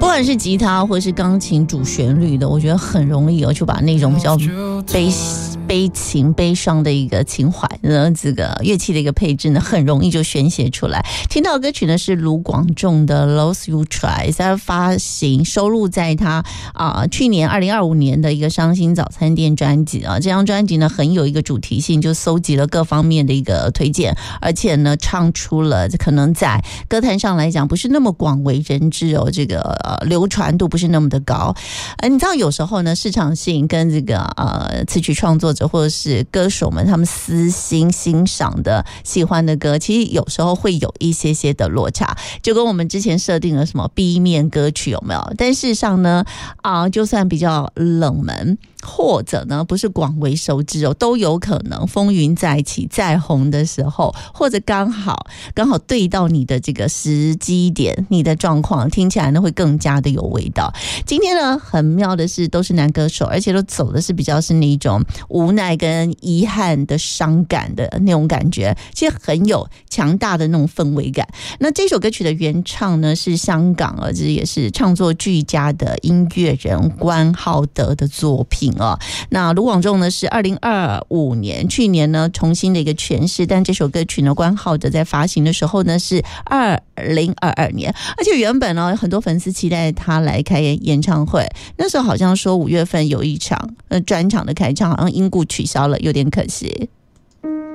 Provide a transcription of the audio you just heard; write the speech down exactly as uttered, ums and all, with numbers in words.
不管是吉他或是钢琴主旋律的，我觉得很容易哦，就把那种比较悲悲情悲伤的一个情怀呢，这个乐器的一个配置呢，很容易就宣泄出来。听到的歌曲呢是卢广仲的 Lost You Try， 他发行收录在他啊、呃、去年二零二五年的一个伤心早餐店专辑啊。这张专辑呢很有一个主题性，就搜集了各方面的一个推荐，而且呢唱出了可能在歌坛上来讲不是那么广为人知哦，这个、呃、流传度不是那么的高。呃，你知道有时候呢市场性跟这个呃词曲创作者或者是歌手们他们私心欣赏的喜欢的歌，其实有时候会有一些些的落差，就跟我们之前设定了什么 B 面歌曲有没有？但事实上呢啊、呃，就算比较冷门或者呢不是广为熟知哦，都有可能风云再起再红的时候，或者刚好刚好对到你的这个时机点，你的状况听起来呢会更加的有味道。今天呢很妙的是都是男歌手，而且都走的是比较是那种无奈跟遗憾的伤感的那种感觉，其实很有强大的那种氛围感。那这首歌曲的原唱呢是香港而这也是唱作俱佳的音乐人关浩德的作品哦。那卢广仲呢是二零二五年去年呢重新的一个诠释，但这首歌曲呢关浩德在发行的时候呢是二零二二年，而且原本呢很多粉丝期待他来开演唱会，那时候好像说五月份有一场呃专场的开唱好像因故取消了，有点可惜。